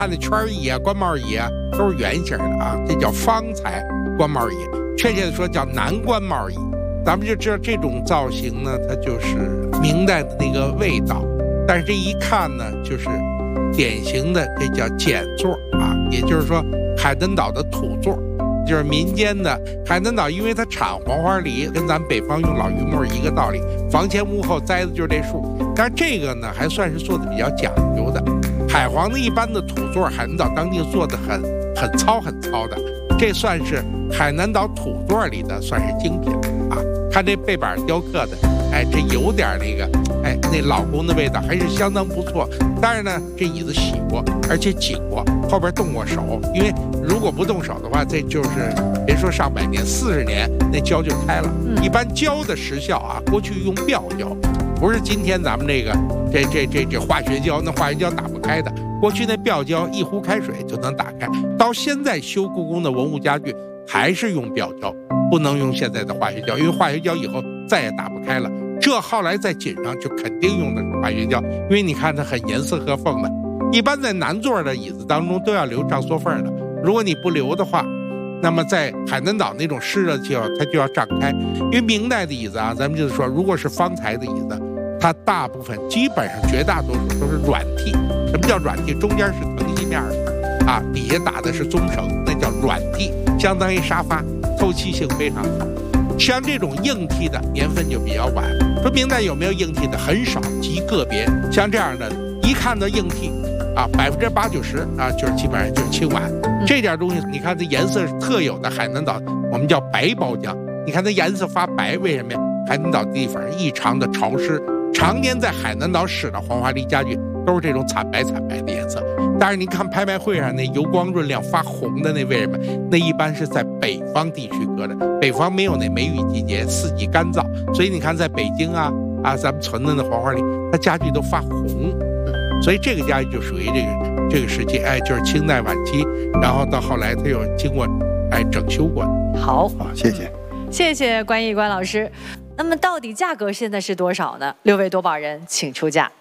看那圈椅啊、官帽椅啊，都是圆形的啊，这叫方材官帽椅，确切的说叫南官帽椅。咱们就知道这种造型呢，它就是明代的那个味道，但是这一看呢，就是典型的这叫简座啊，也就是说海南岛的土座。就是民间的海南岛，因为它产黄花梨，跟咱北方用老榆木一个道理，房前屋后栽的就是这树。但是这个呢，还算是做的比较讲究的。海黄的一般的土座，海南岛当地做的很糙的，这算是海南岛土座里的算是精品啊。看这背板雕刻的，哎，这有点那个，哎，那老宫的味道，还是相当不错。但是呢，这椅子洗过，而且紧过，后边动过手，因为如果不动手的话，这就是别说上百年，40年那胶就开了。一般胶的时效啊，过去用铀胶，不是今天咱们这化学胶，那化学胶打不开的。过去那铀胶一壶开水就能打开，到现在修故宫的文物家具还是用铀胶，不能用现在的化学胶，因为化学胶以后再也打不开了。这后来在锦上就肯定用的是化学胶，因为你看它很严丝合缝的。一般在南座的椅子当中都要留上缩缝的，如果你不留的话，那么在海南岛那种湿热气候，它就要胀开。因为明代的椅子啊，咱们就是说，如果是方材的椅子，它大部分基本上绝大多数都是软屉。什么叫软屉？中间是藤席面的啊，底下打的是棕绳，那叫软屉，相当于沙发，透气性非常好。像这种硬屉的年份就比较晚，说明代有没有硬屉的很少，极个别。像这样的，一看到硬屉啊，80%、90%啊，就是基本上就是青瓦。这点东西，你看这颜色是特有的，海南岛我们叫白包浆。你看它颜色发白，为什么呀？海南岛地方异常的潮湿，常年在海南岛使的黄花梨家具都是这种惨白的颜色。但是您看拍卖会上那油光润亮发红的那，为什么？那一般是在北方地区搁的，北方没有那梅雨季节，四季干燥，所以你看在北京啊，咱们存的那黄花梨，它家具都发红，所以这个家具就属于这个时期，哎，就是清代晚期，然后到后来它又经过整修过。 好， 谢谢关毅关老师。那么到底价格现在是多少呢？6位夺宝人请出价。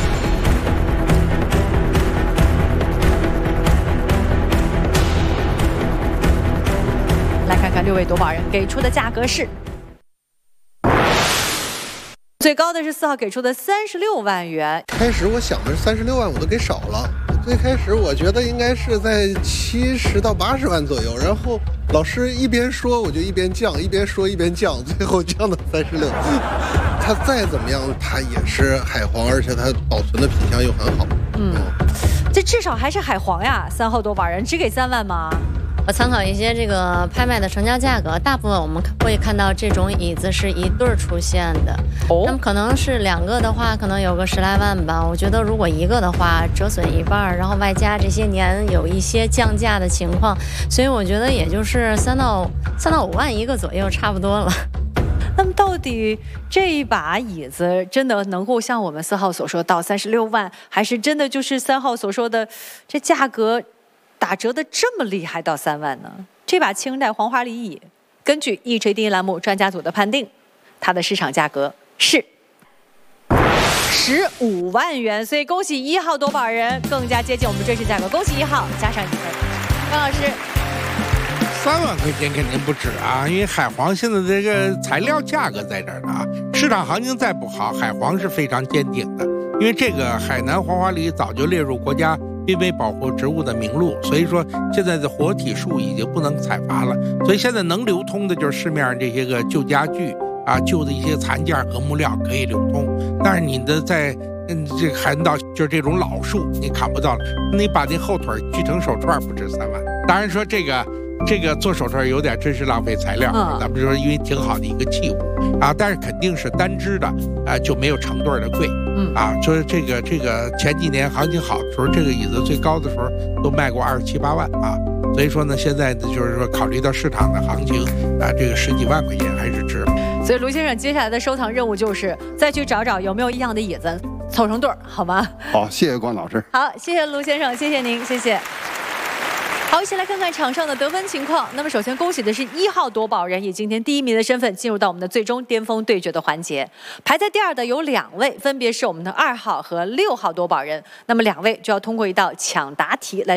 来看看6位夺宝人给出的价格是，最高的是4号给出的36万元。 开始我想的是36万，我都给少了。最开始我觉得应该是在70到80万左右，然后老师一边说我就一边降，一边说一边降，最后降到36。它再怎么样，它也是海黄，而且它保存的品相又很好。 这至少还是海黄呀。3号夺宝人只给3万吗？ 我参考一些这个拍卖的成交价格，大部分我们会看到这种椅子是一对出现的。那么可能是2个的话，可能有个10来万吧。我觉得如果1个的话，折损一半，然后外加这些年有一些降价的情况，所以我觉得也就是3到5万1个左右，差不多了。 那么到底这一把椅子真的能够像我们4号所说到36万，还是真的就是3号所说的这价格打折的这么厉害到3万呢？这把清代黄花梨椅，根据一锤定音栏目专家组的判定，它的市场价格是15万元。所以恭喜1号夺宝人更加接近我们真实价格，恭喜1号加上1分。张老师 ，3万块钱肯定不止啊，因为海黄现在这个材料价格在这儿呢啊，市场行情再不好，海黄是非常坚挺的。因为这个海南黄花梨早就列入国家濒危保护植物的名录，所以说现在的活体树已经不能采伐了，所以现在能流通的就是市面上这些个旧家具啊、旧的一些残件和木料可以流通，但是你的在这个海南岛就是这种老树你看不到了，你把那后腿锯成手串不值3万。当然说这个做手串有点真是浪费材料，咱们说因为挺好的一个器物啊，但是肯定是单只的就没有成对的贵。说这个前几年行情好的时候，这个椅子最高的时候都卖过27、8万啊，所以说呢，现在呢就是说考虑到市场的行情啊，这个10几万块钱还是值。 所以卢先生接下来的收藏任务就是再去找找有没有一样的椅子凑成对儿，好吗？ 好，谢谢关老师。 好，谢谢卢先生，谢谢您，谢谢。好，一起来看看场上的得分情况。那么首先恭喜的是1号夺宝人以今天第1名的身份进入到我们的最终巅峰对决的环节。排在第2的有2位，分别是我们的2号和6号夺宝人。那么2位就要通过一道抢答题来